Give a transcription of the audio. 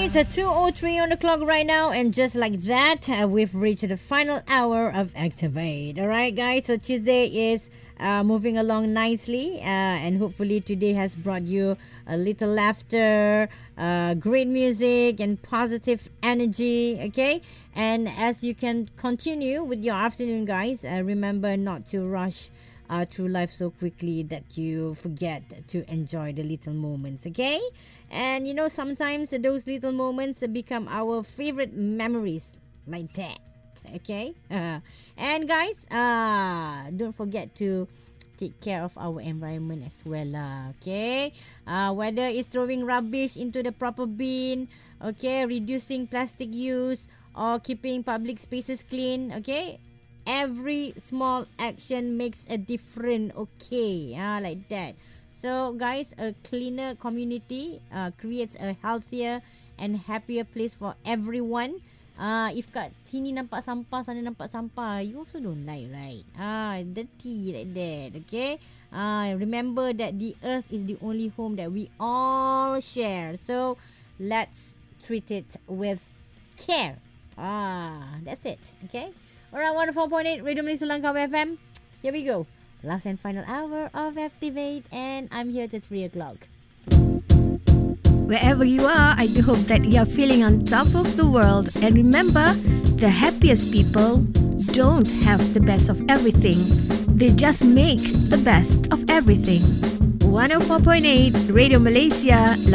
It's a 2:03 on the clock right now, and just like that, we've reached the final hour of Activate. All right, guys. So today is moving along nicely, and hopefully today has brought you a little laughter, great music, and positive energy. Okay, and as you can continue with your afternoon, guys, remember not to rush through life so quickly that you forget to enjoy the little moments, okay? And sometimes those little moments become our favorite memories, like that, okay? And guys, don't forget to take care of our environment as well, okay? Whether it's throwing rubbish into the proper bin, okay, reducing plastic use, or keeping public spaces clean, okay? Every small action makes a difference, okay? Like that. So guys, a cleaner community creates a healthier and happier place for everyone. If kat sini nampak sampah, sana nampak sampah, you also don't like, right? Dirty like that, okay? Remember that the earth is the only home that we all share. So let's treat it with care. That's it, okay? Alright, 104.8 Radio Malaysia Langkawi FM. Here we go. Last and final hour of Activate, and I'm here till 3 o'clock. Wherever you are, I do hope that you're feeling on top of the world. And remember, the happiest people don't have the best of everything. They just make the best of everything. 104.8 Radio Malaysia